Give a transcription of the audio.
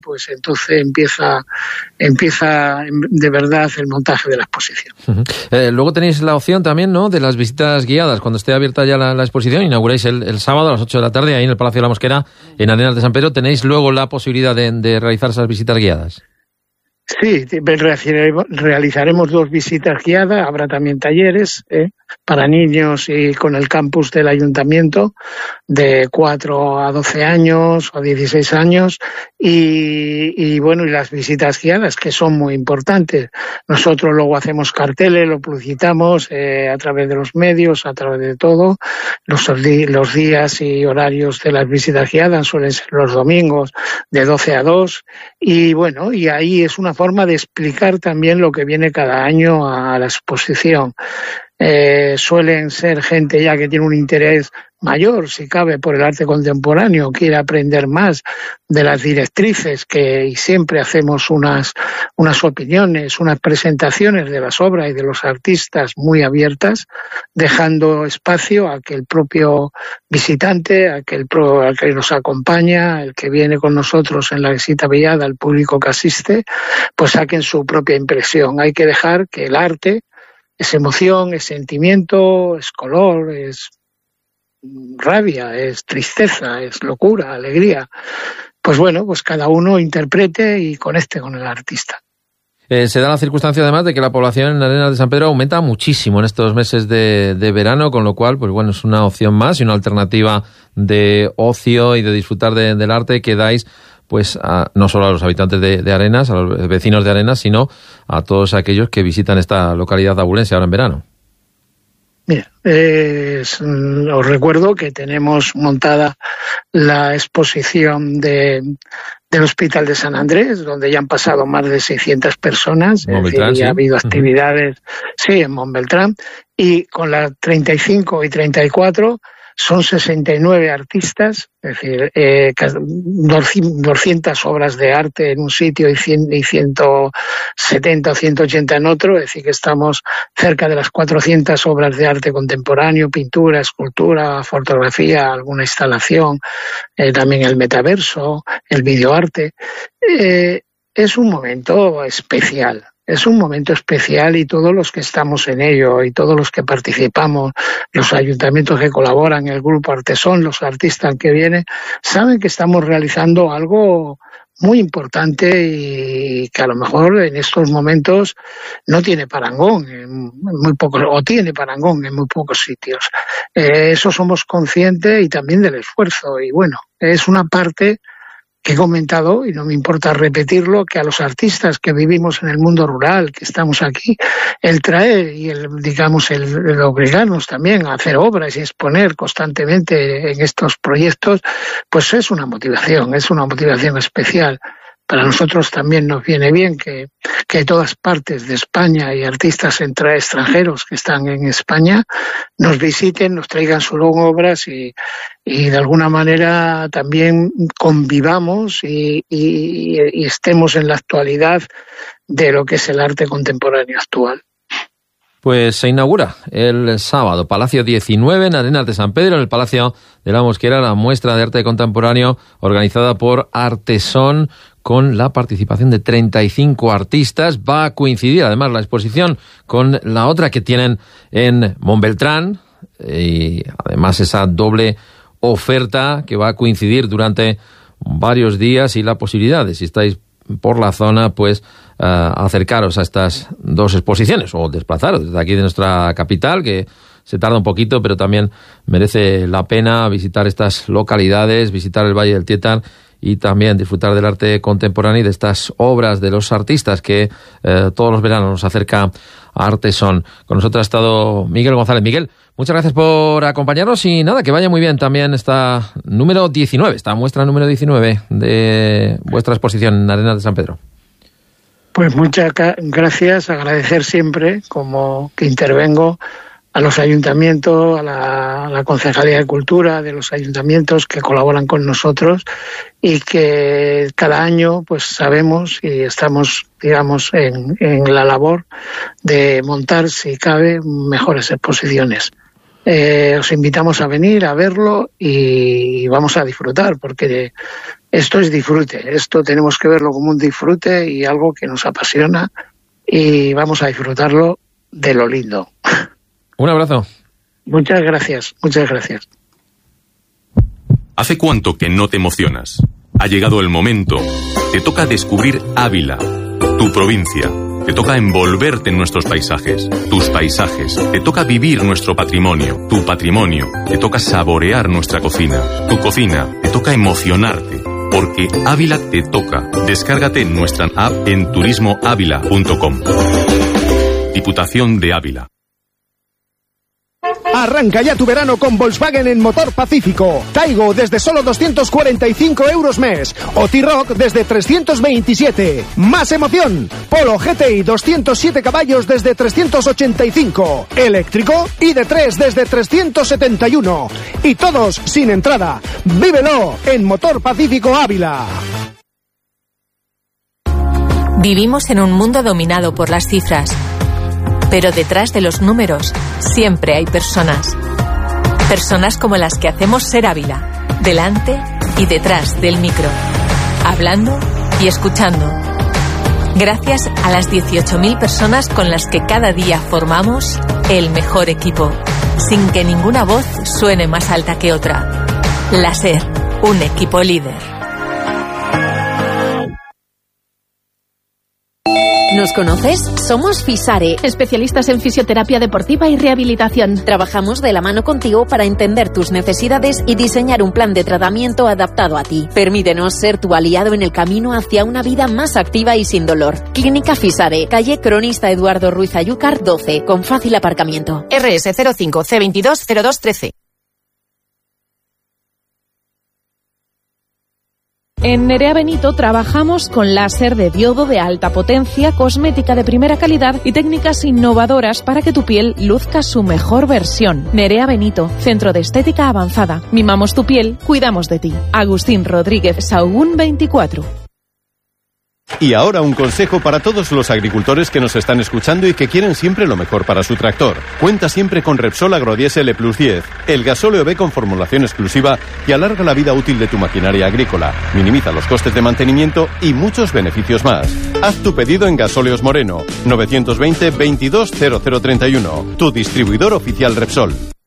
pues entonces empieza de verdad el montaje de la exposición. Luego tenéis la opción también, ¿no?, de las visitas guiadas. Cuando esté abierta ya la exposición, inauguráis el sábado a las 8 de la tarde ahí en el Palacio de la Mosquera, en Arenas de San Pedro. ¿Tenéis luego la posibilidad de realizar esas visitas guiadas? Sí, realizaremos 2 visitas guiadas, habrá también talleres para niños y con el campus del ayuntamiento de 4 a 12 años o 16 años y bueno, y las visitas guiadas, que son muy importantes. Nosotros luego hacemos carteles, lo publicitamos a través de los medios, a través de todo. Los días y horarios de las visitas guiadas suelen ser los domingos de 12 a 2 y bueno, y ahí es una forma de explicar también lo que viene cada año a la exposición. Suelen ser gente ya que tiene un interés mayor, si cabe, por el arte contemporáneo, quiere aprender más de las directrices y siempre hacemos unas opiniones, unas presentaciones de las obras y de los artistas muy abiertas, dejando espacio a que el propio visitante, al que nos acompaña, el que viene con nosotros en la visita guiada, el público que asiste, pues saquen su propia impresión. Hay que dejar que el arte es emoción, es sentimiento, es color, es rabia, es tristeza, es locura, alegría. Pues bueno, pues cada uno interprete y conecte con el artista. Se da la circunstancia además de que la población en Arenas de San Pedro aumenta muchísimo en estos meses de verano, con lo cual, pues bueno, es una opción más y una alternativa de ocio y de disfrutar del arte que dais pues no solo a los habitantes de Arenas, a los vecinos de Arenas, sino a todos aquellos que visitan esta localidad abulense ahora en verano. Mira, os recuerdo que tenemos montada la exposición del Hospital de San Andrés, donde ya han pasado más de 600 personas, es decir, ya ha habido actividades, sí, en Montbeltrán, y con las 35 y 34 son 69 artistas, es decir, 200 obras de arte en un sitio y 170 o 180 en otro, es decir, que estamos cerca de las 400 obras de arte contemporáneo, pintura, escultura, fotografía, alguna instalación, también el metaverso, el videoarte. Es un momento especial. Es un momento especial y todos los que estamos en ello y todos los que participamos, los ayuntamientos que colaboran, el grupo Artesón, los artistas que vienen, saben que estamos realizando algo muy importante y que a lo mejor en estos momentos no tiene parangón en muy pocos, o tiene parangón en muy pocos sitios. Eso somos conscientes y también del esfuerzo y bueno, es una parte que he comentado, y no me importa repetirlo, que a los artistas que vivimos en el mundo rural, que estamos aquí, el traer y el obligarnos también a hacer obras y exponer constantemente en estos proyectos, pues es una motivación especial. Para nosotros también nos viene bien que todas partes de España y artistas extranjeros que están en España nos visiten, nos traigan sus obras y de alguna manera también convivamos y estemos en la actualidad de lo que es el arte contemporáneo actual. Pues se inaugura el sábado, Palacio 19, en Arenas de San Pedro, en el Palacio de la Mosquera, la muestra de arte contemporáneo organizada por Artesón, con la participación de 35 artistas. Va a coincidir además la exposición con la otra que tienen en Montbeltrán y además esa doble oferta que va a coincidir durante varios días y la posibilidad de, si estáis por la zona, pues acercaros a estas dos exposiciones o desplazaros desde aquí de nuestra capital, que se tarda un poquito, pero también merece la pena visitar estas localidades, visitar el Valle del Tietar y también disfrutar del arte contemporáneo y de estas obras de los artistas que todos los veranos nos acerca a Artesón. Con nosotros ha estado Miguel González. Miguel, muchas gracias por acompañarnos y nada, que vaya muy bien también esta muestra número 19 de vuestra exposición en Arenas de San Pedro. Pues muchas gracias, agradecer siempre, como que intervengo, a los ayuntamientos, a la Concejalía de Cultura de los ayuntamientos que colaboran con nosotros y que cada año pues sabemos y estamos, digamos, en la labor de montar, si cabe, mejores exposiciones. os invitamos a venir a verlo y vamos a disfrutar, porque esto es disfrute, esto tenemos que verlo como un disfrute y algo que nos apasiona, y vamos a disfrutarlo de lo lindo. Un abrazo. Muchas gracias, muchas gracias. ¿Hace cuánto que no te emocionas? Ha llegado el momento. Te toca descubrir Ávila, tu provincia. Te toca envolverte en nuestros paisajes, tus paisajes. Te toca vivir nuestro patrimonio, tu patrimonio. Te toca saborear nuestra cocina, tu cocina. Te toca emocionarte, porque Ávila te toca. Descárgate nuestra app en turismoavila.com. Diputación de Ávila. Arranca ya tu verano con Volkswagen en Motor Pacífico. Taigo desde solo 245 euros mes. O T-Roc desde 327. ¡Más emoción! Polo GTI 207 caballos desde 385. Eléctrico ID3 desde 371. Y todos sin entrada. ¡Vívelo en Motor Pacífico Ávila! Vivimos en un mundo dominado por las cifras. Pero detrás de los números siempre hay personas. Personas como las que hacemos ser Ávila, delante y detrás del micro, hablando y escuchando. Gracias a las 18.000 personas con las que cada día formamos el mejor equipo, sin que ninguna voz suene más alta que otra. La SER, un equipo líder. ¿Nos conoces? Somos Fisare, especialistas en fisioterapia deportiva y rehabilitación. Trabajamos de la mano contigo para entender tus necesidades y diseñar un plan de tratamiento adaptado a ti. Permítenos ser tu aliado en el camino hacia una vida más activa y sin dolor. Clínica Fisare, calle Cronista Eduardo Ruiz Ayúcar 12, con fácil aparcamiento. RS 05 C22 0213. En Nerea Benito trabajamos con láser de diodo de alta potencia, cosmética de primera calidad y técnicas innovadoras para que tu piel luzca su mejor versión. Nerea Benito, centro de estética avanzada. Mimamos tu piel, cuidamos de ti. Agustín Rodríguez Sahagún 24. Y ahora un consejo para todos los agricultores que nos están escuchando y que quieren siempre lo mejor para su tractor. Cuenta siempre con Repsol Agrodiesel E+10, el gasóleo B con formulación exclusiva que alarga la vida útil de tu maquinaria agrícola, minimiza los costes de mantenimiento y muchos beneficios más. Haz tu pedido en Gasóleos Moreno, 920 22 0031, tu distribuidor oficial Repsol.